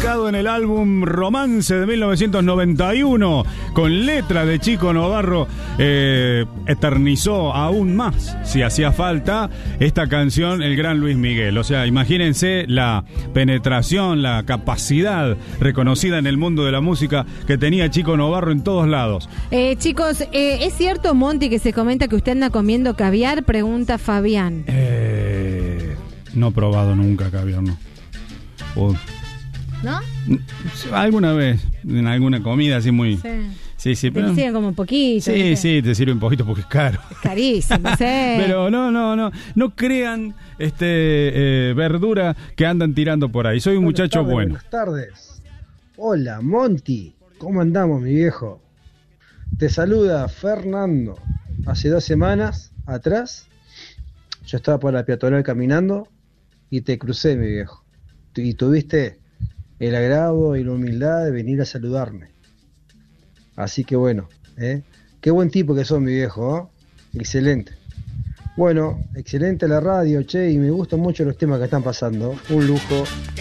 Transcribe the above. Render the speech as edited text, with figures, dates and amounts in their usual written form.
publicado en el álbum Romance de 1991, con letra de Chico Novarro, eternizó aún más, si hacía falta, esta canción el gran Luis Miguel. O sea, imagínense la penetración, la capacidad reconocida en el mundo de la música que tenía Chico Novarro en todos lados. Chicos, ¿es cierto, Monty, que se comenta que usted anda comiendo caviar? Pregunta Fabián. No he probado nunca caviar, no. ¿No? Alguna vez, en alguna comida así muy... Sí, pero... Te sirven como un poquito. Sí, ¿viste? Sí, te sirve un poquito porque es caro. Es carísimo, sí. Pero no crean verdura que andan tirando por ahí. Soy un muchacho bueno. Buenas tardes. Hola, Monty. ¿Cómo andamos, mi viejo? Te saluda Fernando. Hace 2 semanas atrás, yo estaba por la peatonal caminando y te crucé, mi viejo. Y tuviste el agrado y la humildad de venir a saludarme. Así que bueno, qué buen tipo que sos, mi viejo, ¿eh? Excelente. Bueno, excelente la radio, che, y me gustan mucho los temas que están pasando. Un lujo.